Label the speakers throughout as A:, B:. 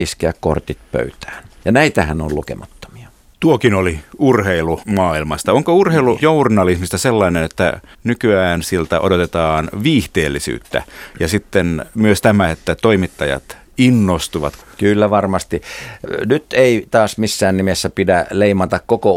A: iskeä kortit pöytään. Ja näitähän on lukemattomia.
B: Tuokin oli urheilumaailmasta. Onko urheilujournalismista sellainen, että nykyään siltä odotetaan viihteellisyyttä ja sitten myös tämä, että toimittajat innostuvat?
A: Kyllä varmasti. Nyt ei taas missään nimessä pidä leimata koko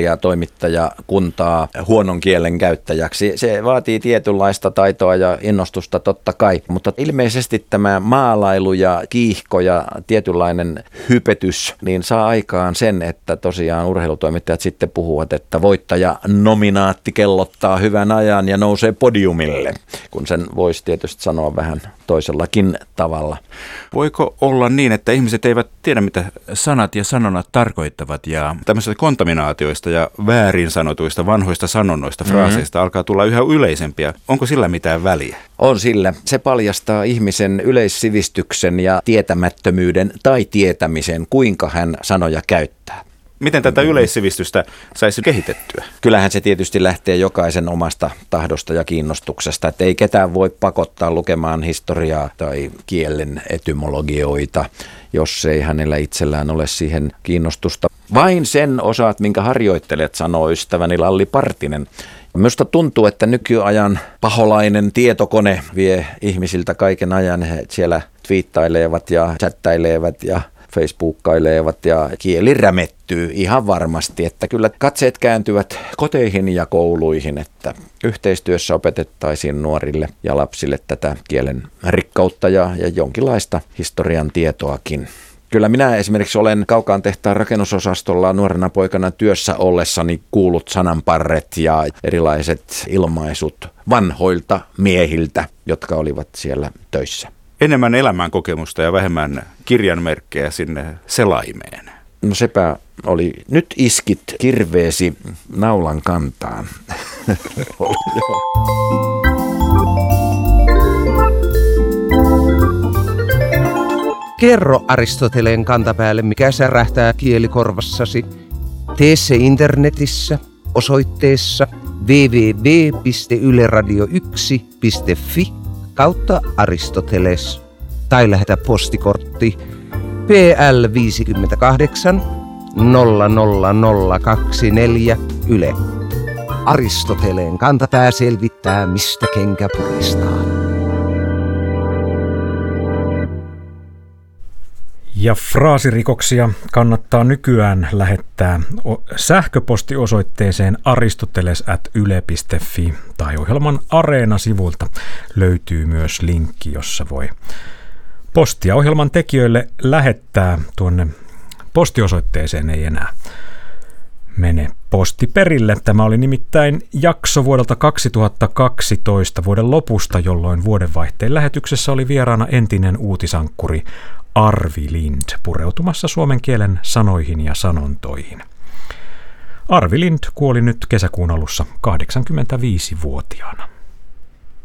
A: urheilijatoimittajakuntaa huonon kielen käyttäjäksi. Se vaatii tietynlaista taitoa ja innostusta totta kai, mutta ilmeisesti tämä maalailu ja kiihko ja tietynlainen hypetys niin saa aikaan sen, että tosiaan urheilutoimittajat sitten puhuvat, että voittaja nominaatti kellottaa hyvän ajan ja nousee podiumille, kun sen voisi tietysti sanoa vähän toisellakin tavalla.
B: Voiko olla niin, että ihmiset eivät tiedä, mitä sanat ja sanonnat tarkoittavat ja tämmöisistä kontaminaatioista ja väärin sanotuista vanhoista sanonnoista, fraaseista alkaa tulla yhä yleisempiä. Onko sillä mitään väliä?
A: On sillä. Se paljastaa ihmisen yleissivistyksen ja tietämättömyyden tai tietämisen, kuinka hän sanoja käyttää.
B: Miten tätä yleissivistystä saisi kehitettyä?
A: Kyllähän se tietysti lähtee jokaisen omasta tahdosta ja kiinnostuksesta, että ei ketään voi pakottaa lukemaan historiaa tai kielen etymologioita, jos ei hänellä itsellään ole siihen kiinnostusta. Vain sen osaat, minkä harjoittelet, sanoo ystäväni Lalli Partinen. Minusta tuntuu, että nykyajan paholainen tietokone vie ihmisiltä kaiken ajan. He siellä twiittailevat ja chattailevat ja facebookkailevat ja kieli rämettyy ihan varmasti, että kyllä katseet kääntyvät koteihin ja kouluihin, että yhteistyössä opetettaisiin nuorille ja lapsille tätä kielen rikkautta ja jonkinlaista historian tietoakin. Kyllä minä esimerkiksi olen Kaukaan tehtaan rakennusosastolla nuorena poikana työssä ollessani kuullut sananparret ja erilaiset ilmaisut vanhoilta miehiltä, jotka olivat siellä töissä.
B: Enemmän elämänkokemusta ja vähemmän kirjanmerkkejä sinne selaimeen.
A: No sepä oli. Nyt iskit kirveesi naulan kantaan.
C: Kerro Aristoteleen kantapäälle, mikä särähtää kielikorvassasi. Tee se internetissä osoitteessa www.yleradio1.fi/Aristoteles tai lähetä postikortti PL 58 00024 Yle. Aristoteleen kantapää selvittää, mistä kenkä puristaa.
D: Ja fraasirikoksia kannattaa nykyään lähettää sähköpostiosoitteeseen aristoteles@yle.fi tai ohjelman Areena-sivuilta löytyy myös linkki, jossa voi postia ohjelman tekijöille lähettää. Tuonne postiosoitteeseen ei enää mene posti perille. Tämä oli nimittäin jakso vuodelta 2012 vuoden lopusta, jolloin vuodenvaihteen lähetyksessä oli vieraana entinen uutisankkuri Arvi Lind pureutumassa suomen kielen sanoihin ja sanontoihin. Arvi Lind kuoli nyt kesäkuun alussa 85-vuotiaana.